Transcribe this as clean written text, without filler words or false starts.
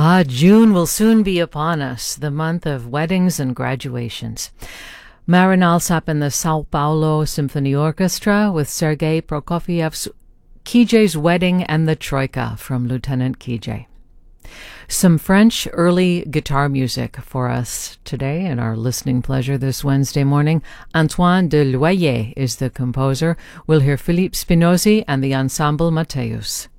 June will soon be upon us, the month of weddings and graduations. Marin Alsop and the Sao Paulo Symphony Orchestra with Sergei Prokofiev's Kijé's Wedding and the Troika from Lieutenant Kijé. Some French early guitar music for us today in our listening pleasure this Wednesday morning. Antoine de Loyer is the composer. We'll hear Philippe Spinozzi and the Ensemble Matteus.